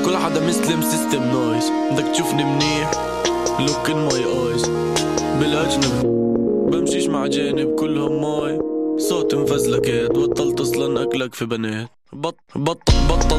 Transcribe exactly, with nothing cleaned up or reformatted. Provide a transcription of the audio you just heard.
كل حدا مسلم سيستم نويز. بدك تشوفني منيح look in my eyes. بالاجنبي بمشيش مع جانب كلهم ماي. صوت مفزلكات بطلت اصلا اكلك في بنات. بط بط بطل